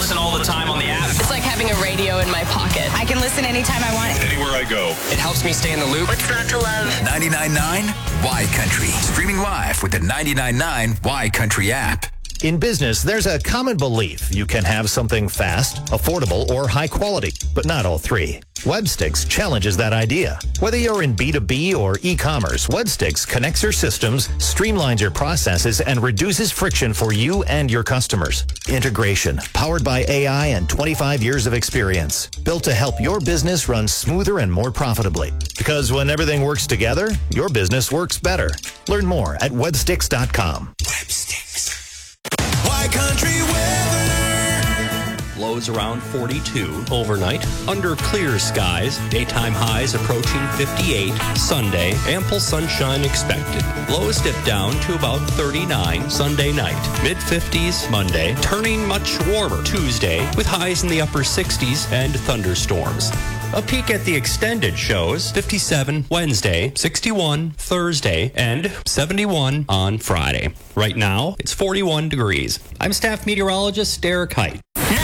listen all the time on the app. It's like having a radio in my pocket. I can listen anytime I want. Anywhere I go. It helps me stay in the loop. What's not to love? 99.9 Y Country. Streaming live with the 99.9 Y Country app. In business, there's a common belief you can have something fast, affordable, or high quality, but not all three. Webstix challenges that idea. Whether you're in B2B or e-commerce, Webstix connects your systems, streamlines your processes, and reduces friction for you and your customers. Integration, powered by AI and 25 years of experience. Built to help your business run smoother and more profitably. Because when everything works together, your business works better. Learn more at webstix.com. Y Country weather. Lows around 42 overnight. Under clear skies. Daytime highs approaching 58. Sunday, ample sunshine expected. Lows dip down to about 39 Sunday night. Mid-50s Monday. Turning much warmer Tuesday with highs in the upper 60s and thunderstorms. A peek at the extended shows 57 Wednesday, 61 Thursday, and 71 on Friday. Right now, it's 41 degrees. I'm staff meteorologist Derek Height.